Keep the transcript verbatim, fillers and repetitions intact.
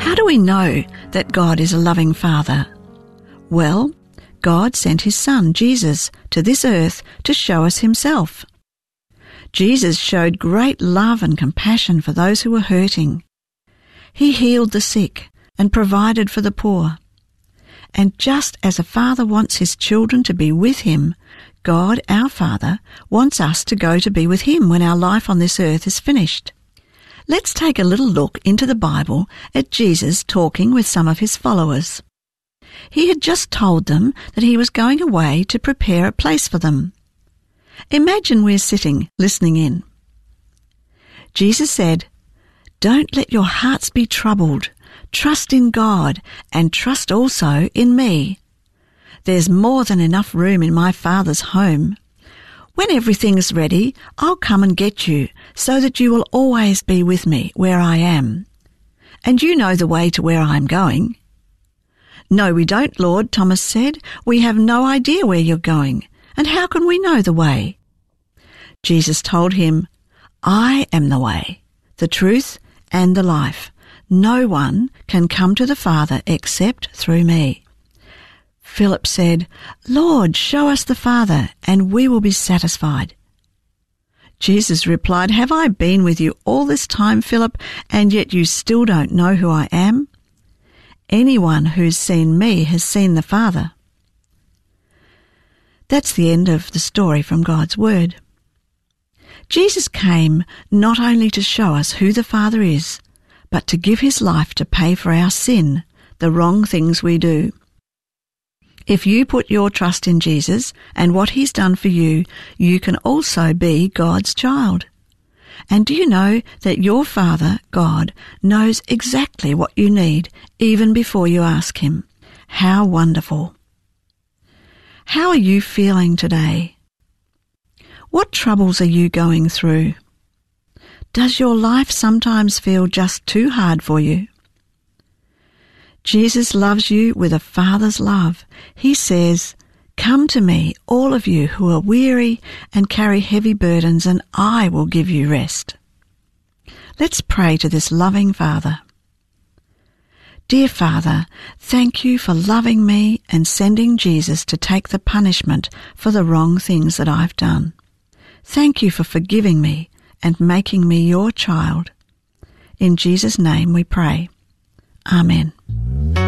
How do we know that God is a loving Father? Well, God sent his Son, Jesus, to this earth to show us himself. Jesus showed great love and compassion for those who were hurting. He healed the sick and provided for the poor. And just as a father wants his children to be with him, God, our Father, wants us to go to be with him when our life on this earth is finished. Let's take a little look into the Bible at Jesus talking with some of his followers. He had just told them that he was going away to prepare a place for them. Imagine we're sitting, listening in. Jesus said, "Don't let your hearts be troubled. Trust in God and trust also in me. There's more than enough room in my Father's home. When everything's ready, I'll come and get you so that you will always be with me where I am. And you know the way to where I'm going." "No, we don't, Lord," Thomas said. "We have no idea where you're going. And how can we know the way?" Jesus told him, "I am the way, the truth, and the life. No one can come to the Father except through me." Philip said, "Lord, show us the Father, and we will be satisfied." Jesus replied, "Have I been with you all this time, Philip, and yet you still don't know who I am? Anyone who's seen me has seen the Father." That's the end of the story from God's Word. Jesus came not only to show us who the Father is, but to give his life to pay for our sin, the wrong things we do. If you put your trust in Jesus and what he's done for you, you can also be God's child. And do you know that your Father, God, knows exactly what you need even before you ask him? How wonderful. How are you feeling today? What troubles are you going through? Does your life sometimes feel just too hard for you? Jesus loves you with a Father's love. He says, "Come to me, all of you who are weary and carry heavy burdens, and I will give you rest." Let's pray to this loving Father. Dear Father, thank you for loving me and sending Jesus to take the punishment for the wrong things that I've done. Thank you for forgiving me and making me your child. In Jesus' name we pray. Amen.